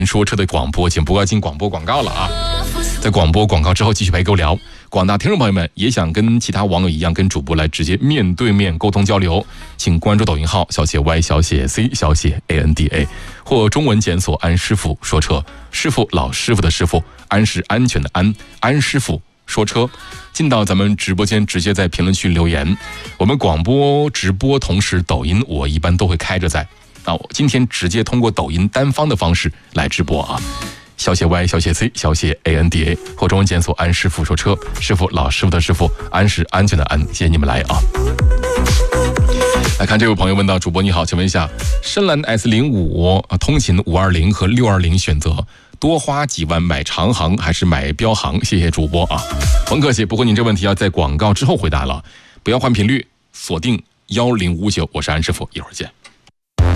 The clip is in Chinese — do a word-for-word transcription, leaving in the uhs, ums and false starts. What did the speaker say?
说车的广播，请不要进广播广告了啊！在广播广告之后继续陪各位聊。广大听众朋友们也想跟其他网友一样，跟主播来直接面对面沟通交流，请关注抖音号小写 Y 小写 C 小写 A N D A， 或中文检索安师傅说车，师傅老师傅的师傅，安是安全的安，安师傅说车。进到咱们直播间，直接在评论区留言。我们广播直播同时抖音我一般都会开着在。那我今天直接通过抖音单方的方式来直播啊，小写 Y 小写 C 小写 A N D A 或中文检索安师傅说车，师傅老师傅的师傅，安是安全的安，谢谢你们来啊。来看这位朋友问到，主播你好，请问一下，深蓝 S 零五通勤五二零和六二零选择多花几万买长航还是买标航？谢谢主播啊，甭客气。不过您这问题要在广告之后回答了，不要换频率，锁定一零五九，我是安师傅，一会儿见。